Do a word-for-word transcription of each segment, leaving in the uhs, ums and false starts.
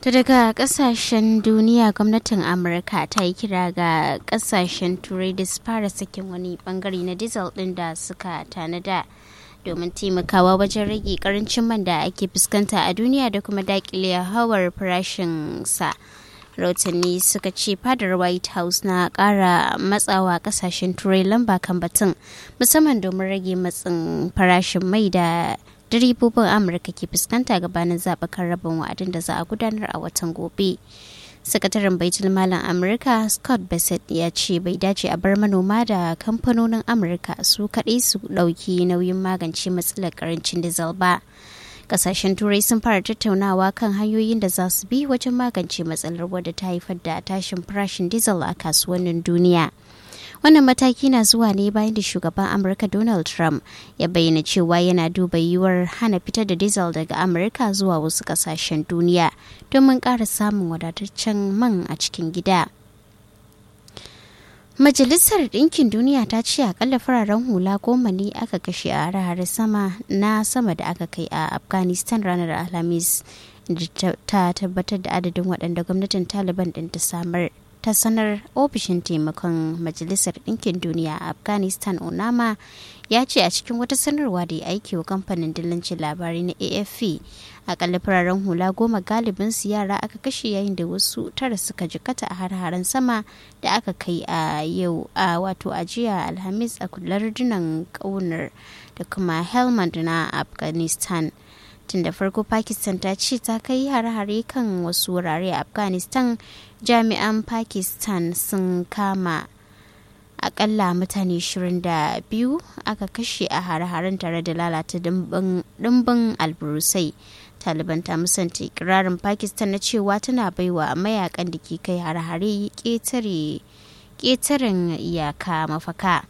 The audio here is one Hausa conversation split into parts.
To daga kasashen duniya, gwamnatin Amurka ta yi kira ga kasashen turai da su fara sakin wani bangare na diesel din da suka tanada domin taimakawa wajen rage karancin man da ake fuskanta a duniya da kuma dakile hawar farashin sa. Rahotanni suka ce fadar White House na kara matsawa kasashen turai lamba kan batun, musamman domin rage matsin farashin mai da direbobin Amurka ke fuskanta gabanin zaɓukan rabin wa'adin da za a gudanar a watan gobe. Sakataren baitul malin Amurka Scott Bessent ya ce bai dace a bar manoma da kamfanonin Amurka su kaɗai su ɗauki nauyin magance matsalar karancin diesel ba. Kasashen turai sun fara tattaunawa kan hanyoyin da za su bi wajen magance matsalar wadda ta haifar da tashin farashin diesel a kasuwannin duniya. Wannan mataki na zuwa ne bayan da shugaban Amurka Donald Trump ya bayyana cewa yana duba yiwuwar hana fitar da diesel daga Amurka zuwa wasu kasashen duniya domin ƙara samun wadataccen man a cikin gida. Majalisar Ɗinkin Duniya ta ce akalla fararen hula goma ne aka kashe a hare-hare sama na sama da aka kai a Afghanistan ranar Alhamis, inda ta tabbatar da adadin waɗanda gwamnatin Taliban ɗin ta samar. Ta sanar ofishin taimakon Majalisar Ɗinkin Duniya a Afghanistan Onama ya ce a cikin wata sanarwa da ya aiki wa kamfanin dillancin labarai na A F P, akalla fararen hula goma galibin su yara aka kashe yayin da wasu tara suka jikata a har-haren sama da aka kai a yau a wato a jiya Alhamis a lardunan ƙaunar da kuma Helmand na Afghanistan. Tun da farko Pakistan ta ce ta kai hare-hare kan wasu wurare a Afghanistan. Jami'an Pakistan sun kama akalla mutane ashirin da biyu aka kashe a hare-haren tare da lalata dimbin alburusai. Taliban ta musanta ikirarin Pakistan na cewa tana baiwa mayakan da ke kai hare-hare ƙetaren iyaka mafaka.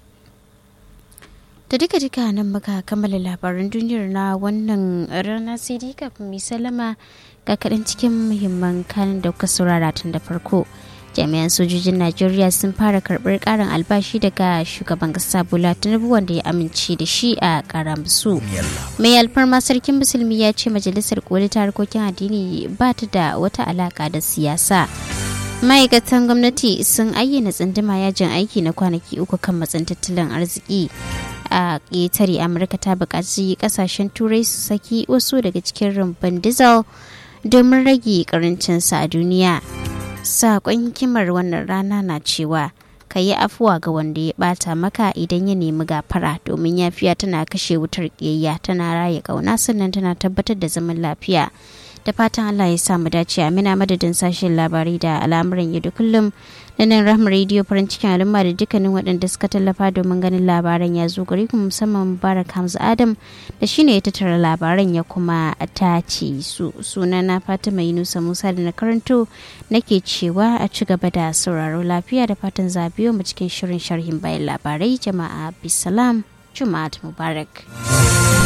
Da duka duka nan muka kammala labaran duniyar na wannan rana, sai dai kafin mai salama ga kaɗan cikin muhimman kanin da kuka saurara tun da farko. Jami'an sojojin Najeriya sun fara karɓar ƙarin albashi daga shugaban ƙasa Bola Tinubu wanda ya amince da shi a ƙara musu. Mai alfarma sarkin musulmi ya ce majalisar koli ta harkokin addini ba ta da wata alaƙa da siyasa. Ma'aikatan gwamnati sun ayyana tsunduma yajin aiki na kwanaki uku kan matsin tattalin arziki. A ƙetare Amurka ta buƙaci ƙasashen turai su saki wasu daga cikin rumbun diesel domin rage ƙarancinsa a duniya. Saƙon hikimar wannan rana na cewa ka yi afuwa ga wanda ya ɓata maka idan ya nemi gafara, domin yafiya tana kashe wutar ƙiyayya, tana raya ƙauna, sannan tana tabbatar da zaman lafiya. Da fatan Allah ya samu dace. Amina madadin sashen labarai da al'amuran yau da kullum na nan Rahma Radio farin cikin al'umma da dukkanin waɗanda suka tallafa domin ganin labaran ya zo gare ku, musamman Mubarak Hamza Adam da shine ya tattara labaran ya kuma tace su. Sunana Fatima Yunusa Musa da na karanto nake cewa a ci gaba da sauraro lafiya da fatan zabiyo mu cikin shirin sharhin bayan labarai. Jama'a bisalam, Juma'at Mubarak.